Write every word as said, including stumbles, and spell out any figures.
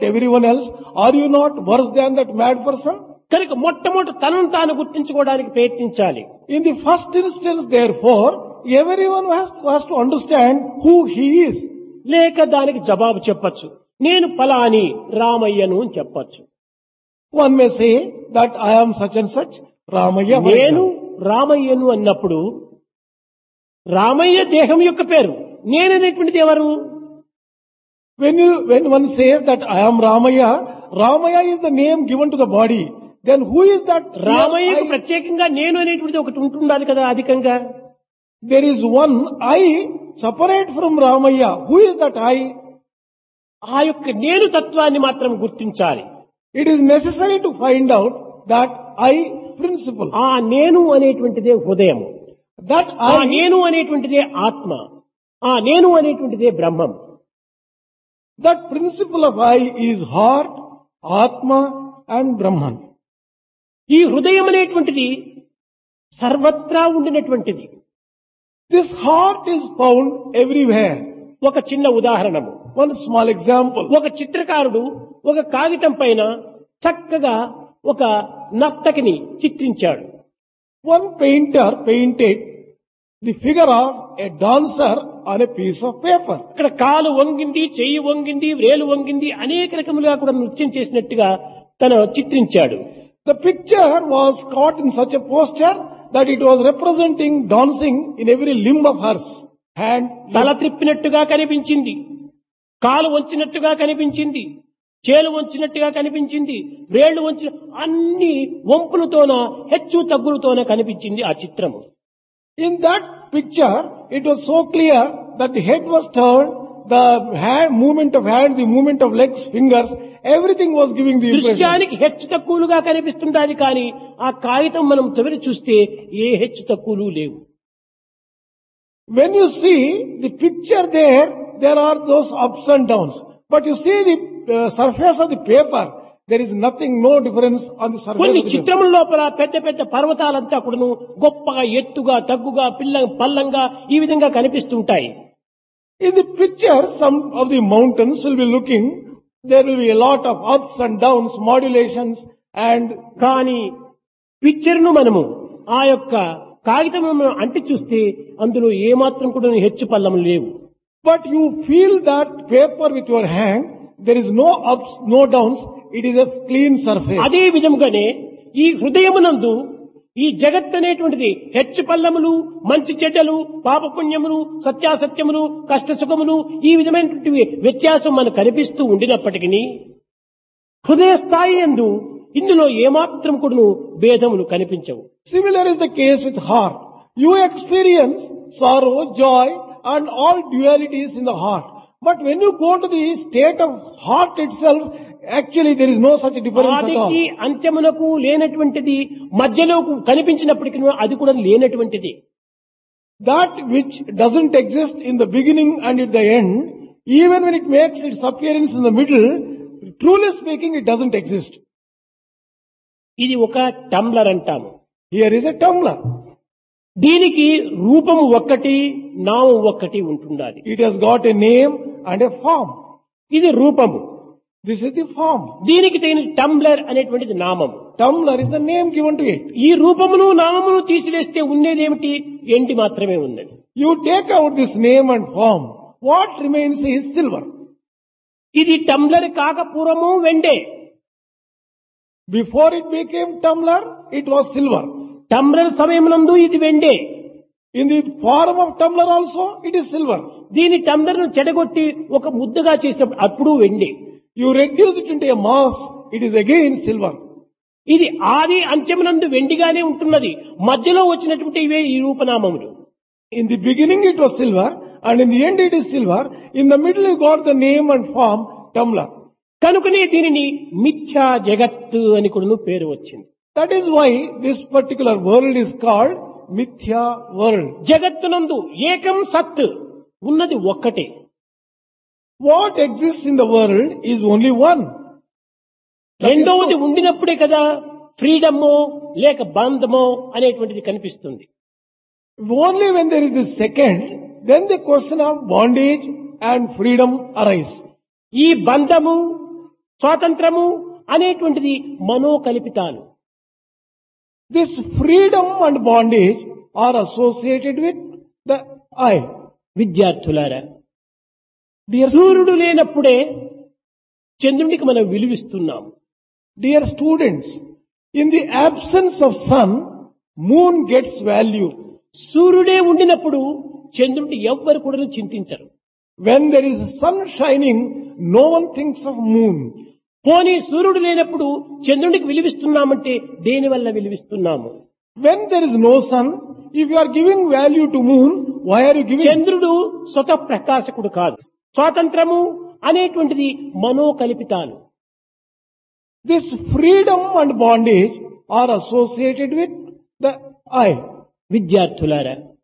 everyone else? Are you not worse than that mad person? కనుక మొట్టమొదటి తనను తాను గుర్తించుకోవడానికి ప్రయత్నించాలి. In the first instance, therefore, everyone has to, has to understand who he is. లేక దానికి జవాబు చెప్పచ్చు. నేను ఫలాని రామయ్యను అని చెప్పచ్చు. One may say that I am such and such, Ramaya. for నేను example. రామయ్యను అన్నప్పుడు రామయ్య దేహం యొక్క పేరు, నేననేటువంటిది ఎవరు? When you, when one says that I am Ramaya, Ramaya is the name given to the body. Then who is that? రామయ్యకు I? ప్రత్యేకంగా నేను అనేటువంటిది ఒకటి ఉంటుండాలి కదా అధికంగా. There is one I separate from Ramaya. Who is that I? ఆ యొక్క నేను తత్వాన్ని మాత్రం గుర్తించాలి. It is necessary to find out that I principle. ఆ నేను అనేటువంటిదే హృదయం, That ఆ I, నేను అనేటువంటిదే ఆత్మ, ఆ నేను అనేటువంటిదే బ్రహ్మం. that principle of I is heart, Atma and Brahman. ఈ హృదయం అనేటువంటిది సర్వత్రా ఉండినటువంటిది. This heart is found everywhere. ఒక చిన్న ఉదాహరణము, One small example. ఒక చిత్రకారుడు ఒక కాగితం పైన చక్కగా ఒక నర్తకిని చిత్రించాడు. One painter painted the figure of a dancer on a piece of paper. అక్కడ కాలు వంగింది, చెయ్యి వంగింది, వ్రేలు వంగింది, అనేక రకములుగా కూడా నృత్యం చేసినట్టుగా తను చిత్రించాడు. The picture was caught in such a posture that it was representing dancing in every limb of hers. Hand, తల త్రిప్పినట్టుగా కనిపించింది, కాలు వంచినట్టుగా కనిపించింది, చేలు వంచినట్టుగా కనిపించింది, వ్రేళ్లు వంచి అన్ని వంపులతోన హెచ్చు తగ్గులతోన కనిపించింది ఆ చిత్రము. in that picture, it was so clear that the head was turned, the hand, movement of hand, the movement of legs, fingers, everything was giving the impression. దృశ్యానికి హెచ్చు తక్కువలుగా కనిపిస్తుండాలి కానీ ఆ కాగితం మనం తొలిరి చూస్తే ఏ హెచ్చు తక్కువలు లేవు. When you see the picture there, there are those ups and downs. But you see the uh, surface of the paper, there is nothing, no difference on the surface కొన్ని of the paper. చిత్రముల లోపల పెద్ద పెద్ద పర్వతాలంతా కూడాను గొప్పగా ఎత్తుగా తగ్గుగా పిల్ల పల్లంగా ఈ విధంగా కనిపిస్తుంటాయి. In the picture, some of the mountains will be looking, there will be a lot of ups and downs, modulations, and కానీ పిక్చర్ ను మనము ఆ యొక్క కాగితం అంటి చూస్తే అందులో ఏమాత్రం కూడా హెచ్చు పల్లం లేవు. but you feel that paper with your hand, there is no ups, no downs, it is a clean surface. అదే విధముగానే ఈ హృదయమునందు ఈ జగత్ అనేటువంటిది హెచ్చు పల్లములు, మంచి చెడ్డలు, పాపపుణ్యములు, సత్యాసత్యములు, కష్ట సుఖములు, ఈ విధమైనటువంటి వ్యత్యాసం మనకు కనిపిస్తూ ఉండినప్పటికీ హృదయ స్థాయి యందు ఇందులో ఏమాత్రం కూడాను భేదములు కనిపించవు. Similar is the case with heart. You experience sorrow, joy, and all dualities in the heart. But when you go to the state of heart itself, actually there is no such difference at all. ఆదికి అంత్యమునకు లేనటువంటిది మధ్యలో కనిపించినప్పటికీ అది కూడా లేనటువంటిది. That which doesn't exist in the beginning and at the end, even when it makes its appearance in the middle, truly speaking, it doesn't exist. ఇది ఒక tumbler అంటాము. Here is a tumbler. దీనికి రూపము ఒక్కటి, నామం ఒక్కటి ఉంటుండాలి. It has got a name and a form. ఇది రూపము. This is the form. దీనికి తగిన టంబ్లర్ అనేటువంటిది నామము. Tumbler is the name given to it. ఈ రూపమును నామమును తీసివేస్తే ఉండేదేమిటి? ఎండి మాత్రమే ఉన్నది. You take out this name and form. What remains is silver. ఇది టంబ్లర్ కాక పూర్వము వెండే. Before it became tumbler, it was silver. Tumbler సమయమునందు ఇది వెండే. In the form of tumbler also, it is silver. దీని టంబ్లర్ ను చెడగొట్టి ఒక ముద్దగా చేసినప్పుడు అప్పుడు వెండి. You reduce it into a mass, it is again silver. ఇది ఆది అంత్యమునందు వెండిగానే ఉంటున్నది. మధ్యలో వచ్చినటువంటి ఇవే ఈ రూపనామములు. In the beginning it was silver, and in the end it is silver. In the middle you got the name and form, tumbler. కనుకనే దీనిని మిథ్యా జగత్తు అని కూడా పేరు వచ్చింది. That is why this particular world is called Mithya world. జగత్తునందు ఏకం సత్ ఉన్నది ఒక్కటే. What exists in the world is only one. రెండవది ఉండినప్పుడే కదా ఫ్రీడమో లేక బంధమో అనేటువంటిది కనిపిస్తుంది. Only when there is the second, then the question of bondage and freedom arise. ఈ బంధము స్వాతంత్రము అనేటువంటిది మనోకల్పితాలు. This freedom and bondage are associated with the I. విద్యార్థులారా, సూర్యుడు లేనప్పుడే చంద్రునికి మనం విలువిస్తున్నాం. Dear students, in the absence of sun, moon gets value. సూర్యుడే ఉండినప్పుడు చంద్రుడిని ఎవ్వరు కూడా చింతించరు. When there is sun shining, no one thinks of moon. పోనీ సూర్యుడు లేనప్పుడు చంద్రుడికి విలువిస్తున్నామంటే దేని వల్ల విలువిస్తున్నాము? When there is no sun, if you are giving value to moon, why are you giving? చంద్రుడు స్వతః ప్రకాశకుడు కాదు. స్వాతంత్రము అనేటువంటిది మనోకల్పితాలు. This freedom and bondage are associated with the I. విద్యార్థులారా,